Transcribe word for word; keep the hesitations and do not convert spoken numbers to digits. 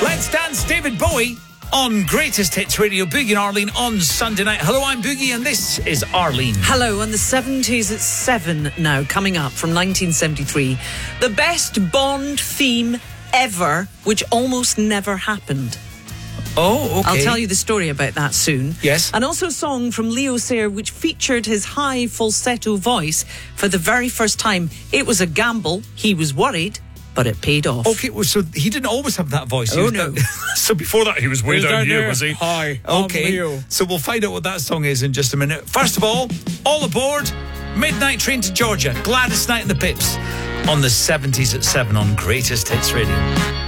Let's Dance, David Bowie on Greatest Hits Radio. Boogie and Arlene on Sunday night. Hello, I'm Boogie and this is Arlene. Hello, on the seventies at seven now, coming up from nineteen seventy-three. The best Bond theme ever, which almost never happened. Oh, okay. I'll tell you the story about that soon. Yes. And also a song from Leo Sayer which featured his high falsetto voice for the very first time. It was a gamble. He was worried, but it paid off. Okay, well, so he didn't always have that voice. He Oh, was no. down- so before that, he was way He was down, down here, there. was he? Hi, I'm Okay, Leo. so we'll find out what that song is in just a minute. First of all, all aboard. Midnight Train to Georgia. Gladys Knight and the Pips on the seventies at seven on Greatest Hits Radio.